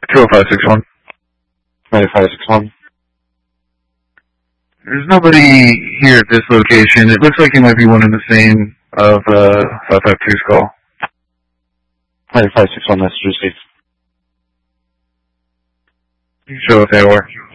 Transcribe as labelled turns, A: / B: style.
A: 20561.
B: 9561.
A: There's nobody here at this location. It looks like you might be one and the same of 552's call.
B: 9561, that's Drew Steve.
A: You show if they were.